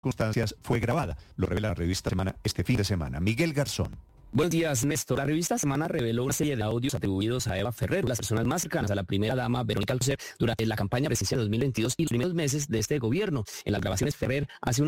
circunstancias fue grabada. Lo revela la revista Semana este fin de semana. Miguel Garzón. Buenos días, Néstor. La revista Semana reveló una serie de audios atribuidos a Eva Ferrer, las personas más cercanas a la primera dama Verónica Alcocer durante la campaña presidencial 2022 y los primeros meses de este gobierno. En las grabaciones, Ferrer hace